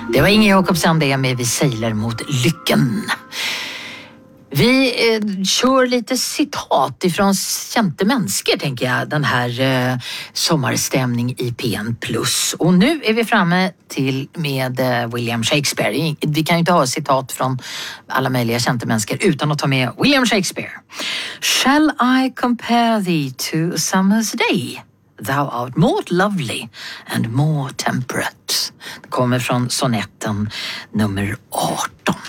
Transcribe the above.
Det var Inge Jacobsson det med Vi sejlar mot lyckan. Vi kör lite citat ifrån kända människor, tänker jag, den här sommarstämning i PN+. Och nu är vi framme till med William Shakespeare. Vi kan ju inte ha citat från alla möjliga kända människor utan att ta med William Shakespeare. Shall I compare thee to a summer's day? Thou art more lovely and more temperate. Det kommer från sonetten nummer 18.